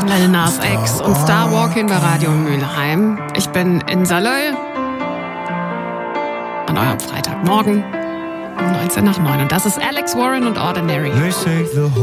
Lil Nas X und Star Walking bei Radio Mülheim. Ich bin in Salö an eurem Freitagmorgen um 19 nach 9. Und das ist Alex Warren und Ordinary.